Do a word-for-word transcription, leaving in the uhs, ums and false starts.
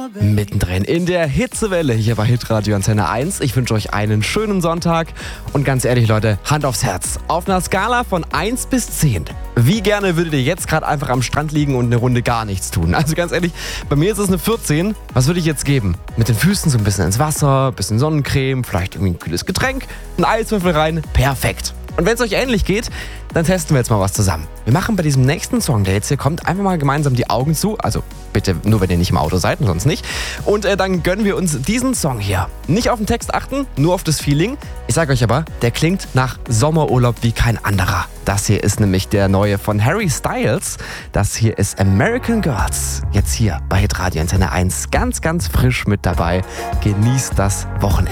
Mittendrin in der Hitzewelle hier bei Hitradio Antenne eins. Ich wünsche euch einen schönen Sonntag und ganz ehrlich Leute, Hand aufs Herz. Auf einer Skala von eins bis zehn. Wie gerne würdet ihr jetzt gerade einfach am Strand liegen und eine Runde gar nichts tun? Also ganz ehrlich, bei mir ist es eine vierzehn. Was würde ich jetzt geben? Mit den Füßen so ein bisschen ins Wasser, ein bisschen Sonnencreme, vielleicht irgendwie ein kühles Getränk, ein Eiswürfel rein. Perfekt. Und wenn es euch ähnlich geht, dann testen wir jetzt mal was zusammen. Wir machen bei diesem nächsten Song, der jetzt hier kommt, einfach mal gemeinsam die Augen zu. Also bitte nur, wenn ihr nicht im Auto seid und sonst nicht. Und äh, dann gönnen wir uns diesen Song hier. Nicht auf den Text achten, nur auf das Feeling. Ich sag euch aber, der klingt nach Sommerurlaub wie kein anderer. Das hier ist nämlich der neue von Harry Styles. Das hier ist American Girls. Jetzt hier bei Hitradio Antenne eins. Ganz, ganz frisch mit dabei. Genießt das Wochenende.